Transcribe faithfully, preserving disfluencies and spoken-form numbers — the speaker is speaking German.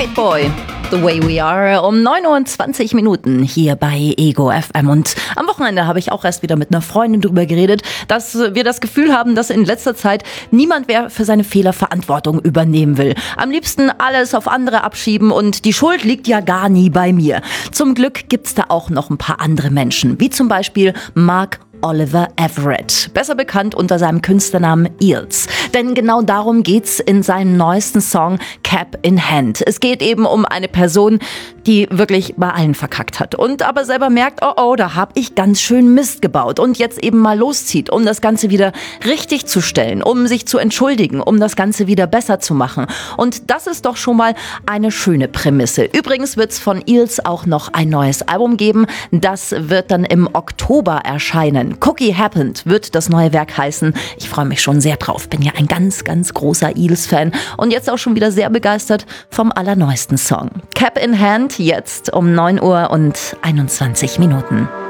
Boy, The Way We Are, um neun Uhr und zwanzig Minuten hier bei Ego F M. Und am Wochenende habe ich auch erst wieder mit einer Freundin drüber geredet, dass wir das Gefühl haben, dass in letzter Zeit niemand mehr für seine Fehler Verantwortung übernehmen will. Am liebsten alles auf andere abschieben und die Schuld liegt ja gar nie bei mir. Zum Glück gibt's da auch noch ein paar andere Menschen, wie zum Beispiel Mark Oliver Everett, besser bekannt unter seinem Künstlernamen Eels. Denn genau darum geht's in seinem neuesten Song Cap in Hand. Es geht eben um eine Person, die wirklich bei allen verkackt hat und aber selber merkt, oh oh, da hab ich ganz schön Mist gebaut und jetzt eben mal loszieht, um das Ganze wieder richtig zu stellen, um sich zu entschuldigen, um das Ganze wieder besser zu machen. Und das ist doch schon mal eine schöne Prämisse. Übrigens wird's von Eels auch noch ein neues Album geben. Das wird dann im Oktober erscheinen. Cookie Happened wird das neue Werk heißen. Ich freue mich schon sehr drauf. Bin ja ein ganz, ganz großer Eels-Fan und jetzt auch schon wieder sehr begeistert vom allerneuesten Song. Cap in Hand jetzt um neun Uhr und einundzwanzig Minuten.